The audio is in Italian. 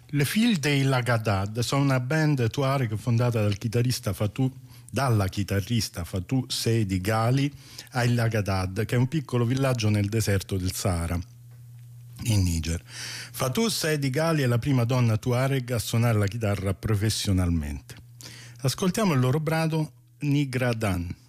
Le Filles de Lagadad sono una band tuareg fondata dalla chitarrista Fatou Seydi Ghali a El Lagadad, che è un piccolo villaggio nel deserto del Sahara, in Niger. Fatou Seydi Ghali è la prima donna tuareg a suonare la chitarra professionalmente. Ascoltiamo il loro brano Nigradan.